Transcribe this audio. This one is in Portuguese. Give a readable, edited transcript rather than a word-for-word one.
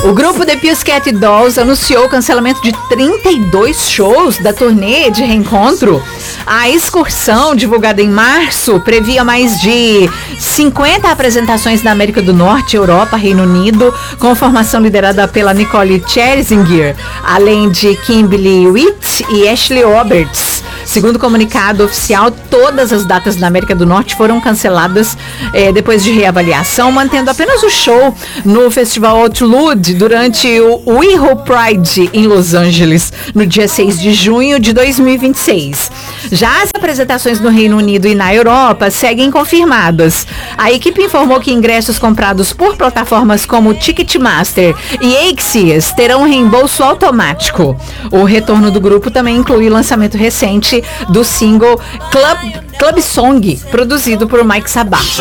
O grupo The Pussycat Dolls anunciou o cancelamento de 32 shows da turnê de reencontro. A excursão, divulgada em março, previa mais de 50 apresentações na América do Norte, Europa, Reino Unido, com formação liderada pela Nicole Scherzinger, além de Kimberly Witt e Ashley Roberts. Segundo o comunicado oficial, todas as datas na América do Norte foram canceladas depois de reavaliação, mantendo apenas o show no Festival Outlook durante o WeHo Pride em Los Angeles, no dia 6 de junho de 2026. Já as apresentações no Reino Unido e na Europa seguem confirmadas. A equipe informou que ingressos comprados por plataformas como Ticketmaster e Axios terão reembolso automático. O retorno do grupo também inclui o lançamento recente do single Club Song, produzido por Mike Sabah.